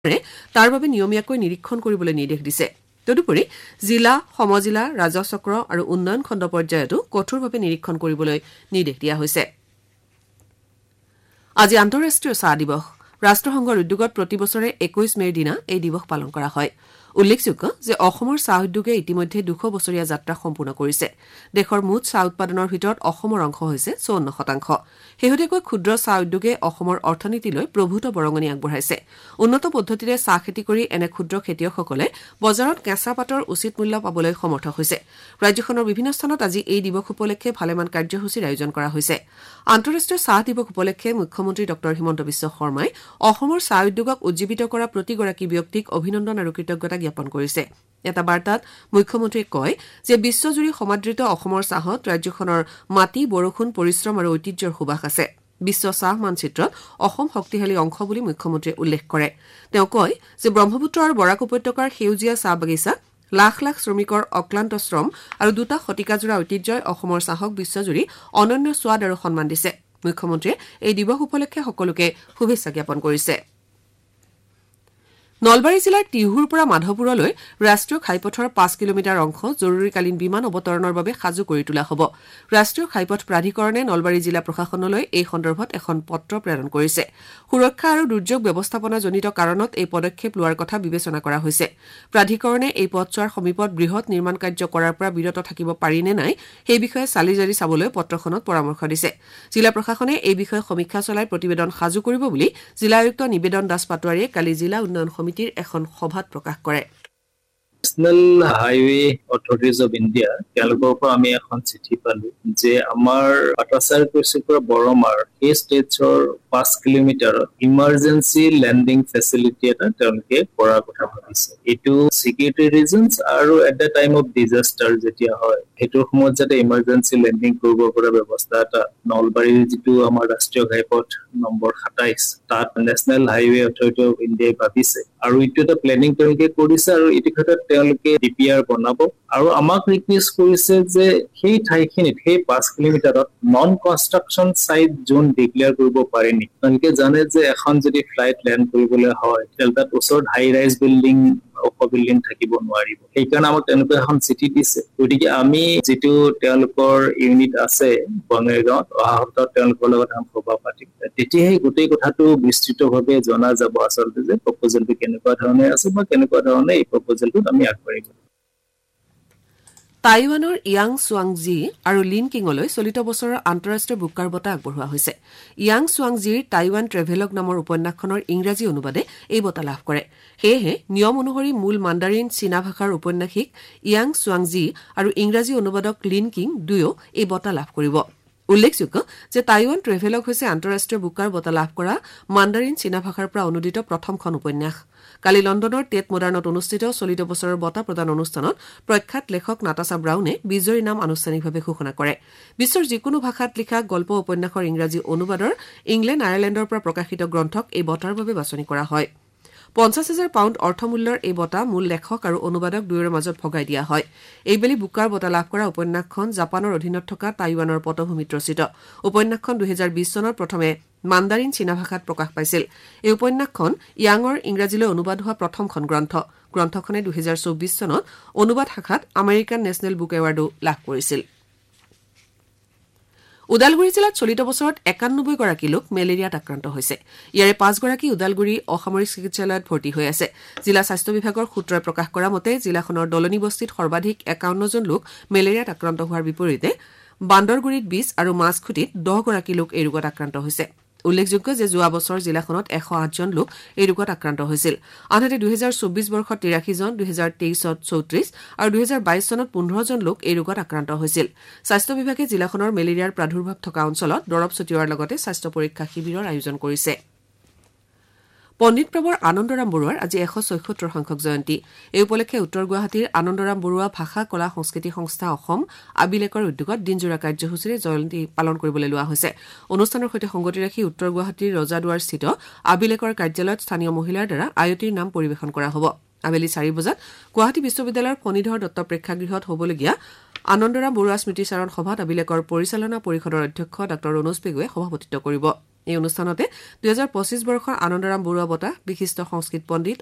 তাৰ বাবে নিয়মীয়াকৈ নিৰীক্ষণ কৰিবলৈ নিৰ্দেশ দিছে তদুপৰি জিলা সমজিলা ৰাজচক্ৰ আৰু উন্নয়ন খণ্ড পৰ্যায়তো কঠোৰভাৱে নিৰীক্ষণ কৰিবলৈ নিৰ্দেশ দিয়া হৈছে আজি আন্তঃৰাষ্ট্ৰীয় চাহ দিৱস ৰাষ্ট্ৰসংঘৰ উদ্যোগত প্ৰতি বছৰে 21 মেৰ দিনা এই দিৱস পালন কৰা হয় উল্লেখযোগ্য যে অসমৰ চাহ উদ্যোগে ইতিমধ্যে 200 বছৰীয়া যাত্ৰা সম্পূৰ্ণ কৰিছে দেশৰ মুঠ চাহ উৎপাদনৰ ভিতৰত অসমৰ অংশ হৈছে 54% শেহতীয়াকৈ ক্ষুদ্ৰ চাহ উদ্যোগে অসমৰ অৰ্থনীতিলৈ প্ৰভূত বৰঙণি আগবঢ়াইছে উন্নত পদ্ধতিৰে চাহ খেতি কৰি এনে ক্ষুদ্ৰ খেতিয়কসকলে বজাৰত কেঁচা পাতৰ উচিত মূল্য পাবলৈ সমৰ্থ হৈছে ৰাজ্যখনৰ বিভিন্ন স্থানত আজি এই দিৱস উপলক্ষে ভালেমান কাৰ্যসূচীৰ আয়োজন কৰা হৈছে আন্তঃৰাষ্ট্ৰীয় চাহ দিৱস উপলক্ষে মুখ্যমন্ত্ৰী ডক্টৰ হিমন্ত বিশ্ব শৰ্মাই অসমৰ চাহ উদ্যোগক উজ্জীৱিত কৰা প্ৰতিগৰাকী ব্যক্তিক অভিনন্দন আৰু কৃতজ্ঞতা জ্ঞাপন কৰিছে এটা বাৰ্তাত মুখ্যমন্ত্ৰীয়ে কয় যে বিশ্বজুৰি সমাদৃত অসমৰ চাহত ৰাজ্যখনৰ মাটি বৰষুণ পৰিশ্ৰম আৰু ঐতিহ্যৰ সুবাস আছে বিশ্ব চাহ মানচিত্ৰত অসম শক্তিশালী অংশ বুলি মুখ্যমন্ত্ৰীয়ে উল্লেখ কৰে তেওঁ কয় যে ব্ৰহ্মপুত্ৰ আৰু বৰাক উপত্যকাৰ সেউজীয়া চাহ বাগিচা লাখ লাখ শ্ৰমিকৰ অক্লান্ত শ্ৰম আৰু দুটা শতিকাজোৰা ঐতিহ্যই অসমৰ চাহক বিশ্বজুৰি অনন্য স্বাদ আৰু সন্মান দিছে মুখ্যমন্ত্ৰীয়ে এই দিৱস উপলক্ষে সকলোকে শুভেচ্ছা জ্ঞাপন কৰিছে নলবাৰী জিলাৰ টিহুৰ পৰা মাধৱপুৰলৈ ৰাষ্ট্ৰীয় ঘাইপথৰ 5 কিলোমিটাৰ অংশ জৰুৰীকালীন বিমান অৱতৰণৰ বাবে সাজু কৰি তোলা হ'ব ৰাষ্ট্ৰীয় ঘাইপথ প্ৰাধিকৰণে নলবাৰী জিলা প্ৰশাসনলৈ এই সন্দৰ্ভত এখন পত্ৰ প্ৰেৰণ কৰিছে সুৰক্ষা আৰু দুৰ্যোগ ব্যৱস্থাপনাজনিত কাৰণত এই পদক্ষেপ লোৱাৰ কথা বিবেচনা কৰা হৈছে প্ৰাধিকৰণে এই পথছোৱাৰ সমীপত বৃহৎ নিৰ্মাণ কাৰ্য কৰাৰ পৰা বিৰত থাকিব পাৰি নে নাই সেই বিষয়ে চালিজাৰি চাবলৈ পত্ৰখনত পৰামৰ্শ দিছে জিলা প্ৰশাসনে এই বিষয়ে সমীক্ষা চলাই প্ৰতিবেদন সাজু কৰিব বুলি জিলা আয়ুক্ত নিবেদন দাস পাটোৱাৰীয়ে কালি জিলা উন্নয়ন সমিতিৰ এখন সভাত প্ৰকাশ কৰে national highway authorities of India তেওঁলোকৰ পৰা আমি এখন চিঠি পালো যে আমাৰ পাটাচাৰ কৈছিল পৰা বৰমাৰ এই ষ্টেটছৰ 5 কিলোমিটাৰত ইমাৰ্জেঞ্চি লেণ্ডিং ফেচিলিটি এটা তেওঁলোকে কৰাৰ কথা ভাবিছে এইটো চিকিউৰিটি ৰিজনছ আৰু at the time of disaster যেতিয়া হয় সেইটোৰ সময়ত যাতে ইমাৰ্জেঞ্চি লেণ্ডিং কৰিব পৰা ব্যৱস্থা এটা নলবাৰীৰ যিটো আমাৰ ৰাষ্ট্ৰীয় ঘাইপথ নম্বৰ 27 তাত নেশ্যনেল হাইৱে অথৰিটি অফ ইণ্ডিয়াই ভাবিছে আৰু এইটো এটা প্লেনিং তেওঁলোকে কৰিছে আৰু এইটো ক্ষেত্ৰত তেওঁলোকে ডিপিআৰ বনাব আৰু আমাক ৰিকুৱেষ্ট কৰিছে যে সেই ঠাইখিনিত সেই 5 কিলোমিটাৰত নন কনষ্ট্ৰাকচন সাইট জোন ডিক্লেয়াৰ কৰিব পাৰে নেকি তেওঁলোকে জানে যে এখন যদি ফ্লাইট লেণ্ড কৰিবলৈ হয় তেন্তে তাত ওচৰত হাই ৰাইজ বিল্ডিং বিল্ডিং থাকিব নোৱাৰিব সেইকাৰণে আমাক তেওঁলোকে এখন চিঠি দিছে গতিকে আমি যিটো তেওঁলোকৰ ইউনিট আছে বঙাইগাঁৱত অহা সপ্তাহত তেওঁলোকৰ লগত আমি সভা পাতিম তেতিয়াহে গোটেই কথাটো বিস্তৃতভাৱে জনা যাব আচলতে যে প্ৰপ'জেলটো কেনেকুৱা ধৰণে আছে বা কেনেকুৱা ধৰণে এই প্ৰপ'জেলটোত আমি আগবাঢ়িব টাইৱানৰ ইয়াং চুৱাংজি আৰু লিন কিঙলৈ চলিত বছৰৰ আন্তঃৰাষ্ট্ৰীয় বুকাৰ বঁটা আগবঢ়োৱা হৈছে ইয়াং চুৱাংজিৰ টাইৱান ট্ৰেভেলগ নামৰ উপন্যাসখনৰ ইংৰাজী অনুবাদে এই বঁটা লাভ কৰে সেয়েহে নিয়ম অনুসৰি মূল মাণ্ডাৰিন চীনা ভাষাৰ উপন্যাসিক ইয়াং চুৱাংজি আৰু ইংৰাজী অনুবাদক লিন কিং দুয়ো এই বঁটা লাভ কৰিব উল্লেখযোগ্য যে টাইৱান ট্ৰেভেলগ হৈছে আন্তঃৰাষ্ট্ৰীয় বুকাৰ বঁটা লাভ কৰা মাণ্ডাৰিন চীনা ভাষাৰ পৰা অনুদিত প্ৰথমখন উপন্যাস কালি লণ্ডনৰ টেট মডাৰ্ণত অনুষ্ঠিত চলিত বছৰৰ বঁটা প্ৰদান অনুষ্ঠানত প্ৰখ্যাত লেখক নাটাছা ব্ৰাউনে বিজয়ীৰ নাম আনুষ্ঠানিকভাৱে ঘোষণা কৰে বিশ্বৰ যিকোনো ভাষাত লিখা গল্প উপন্যাসৰ ইংৰাজী অনুবাদৰ ইংলেণ্ড আয়াৰলেণ্ডৰ পৰা প্ৰকাশিত গ্ৰন্থক এই বঁটাৰ বাবে বাছনি কৰা হয় 50,000 পাউণ্ড অৰ্থমূল্যৰ এই বঁটা মূল লেখক আৰু অনুবাদক দুয়োৰে মাজত ভগাই দিয়া হয় এইবেলি বুকাৰ বঁটা লাভ কৰা উপন্যাসখন জাপানৰ অধীনত থকা টাইৱানৰ পটভূমিত ৰচিত উপন্যাসখন 2020 চনত প্ৰথমে মাণ্ডাৰিন চীনা ভাষাত প্ৰকাশ পাইছিল এই উপন্যাসখন ইয়াঙৰ ইংৰাজীলৈ অনুবাদ হোৱা প্ৰথমখন গ্ৰন্থখনে 2024 চনত অনুবাদ শাখাত আমেৰিকান নেশ্যনেল বুক এৱাৰ্ডো লাভ কৰিছিল উদালগুৰি জিলাত চলিত বছৰত 91 গৰাকী লোক মেলেৰিয়াত আক্ৰান্ত হৈছে ইয়াৰে 5 গৰাকী উদালগুৰি অসামৰিক চিকিৎসালয়ত ভৰ্তি হৈ আছে জিলা স্বাস্থ্য বিভাগৰ সূত্ৰই প্ৰকাশ কৰা মতে জিলাখনৰ দলনি বস্তিত সৰ্বাধিক 51 জন লোক মেলেৰিয়াত আক্ৰান্ত হোৱাৰ বিপৰীতে বান্দৰগুৰিত 20 আৰু মাছখুটিত 10 গৰাকী লোক এই ৰোগত আক্ৰান্ত হৈছে উল্লেখযোগ্য যে যোৱা বছৰ জিলাখনত 108 জন লোক এই ৰোগত আক্ৰান্ত হৈছিল আনহাতে 2024 বৰ্ষত 83 জন 2023ত 34 আৰু 2022 চনত 15 জন লোক এই ৰোগত আক্ৰান্ত হৈছিল স্বাস্থ্য বিভাগে জিলাখনৰ মেলেৰিয়াৰ প্ৰাদুৰ্ভাৱ থকা অঞ্চলত দৰৱ ছটিওৱাৰ লগতে স্বাস্থ্য পৰীক্ষা শিবিৰৰ আয়োজন কৰিছে পণ্ডিতপ্ৰভৰ আনন্দৰাম বৰুৱাৰ আজি 176 সংখ্যক জয়ন্তী এই উপলক্ষে উত্তৰ গুৱাহাটীৰ আনন্দৰাম বৰুৱা ভাষা কলা সংস্কৃতি সংস্থা অসম আবিলেকৰ উদ্যোগত দিনজোৰা কাৰ্যসূচীৰে জয়ন্তী পালন কৰিবলৈ লোৱা হৈছে অনুষ্ঠানৰ সৈতে সংগতি ৰাখি উত্তৰ গুৱাহাটীৰ ৰজাদুৱাৰস্থিত আবিলেকৰ কাৰ্যালয়ত স্থানীয় মহিলাৰ দ্বাৰা আয়তিৰ নাম পৰিৱেশন কৰা হ'ব আবেলি 4 বজাত গুৱাহাটী বিশ্ববিদ্যালয়ৰ ফণীধৰ দত্ত প্ৰেক্ষাগৃহত হ'বলগীয়া আনন্দৰাম বৰুৱা স্মৃতিচাৰণ সভাত আবিলেকৰ পৰিচালনা পৰিষদৰ অধ্যক্ষ ডঃ ৰণোজ পেগুৱে সভাপতিত্ব কৰিব এই অনুষ্ঠানতে 2025 বৰ্ষৰ আনন্দৰাম বৰুৱা বঁটা বিশিষ্ট সংস্কৃত পণ্ডিত